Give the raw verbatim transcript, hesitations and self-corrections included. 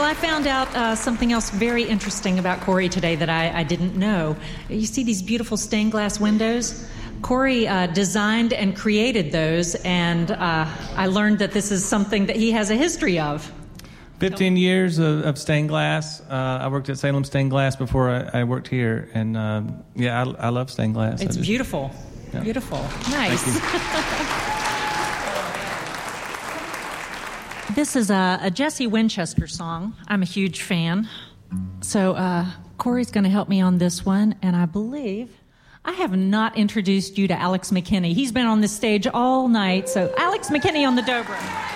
Well, I found out uh, something else very interesting about Corey today that I, I didn't know. You see these beautiful stained glass windows? Corey uh, designed and created those, and uh, I learned that this is something that he has a history of. fifteen years of, of stained glass. Uh, I worked at Salem Stained Glass before I, I worked here, and uh, yeah, I, I love stained glass. It's just, beautiful. Yeah. Beautiful. Nice. This is a, a Jesse Winchester song. I'm a huge fan. So uh, Corey's going to help me on this one, and I believe I have not introduced you to Alex McKinney. He's been on this stage all night, so Alex McKinney on the dobro.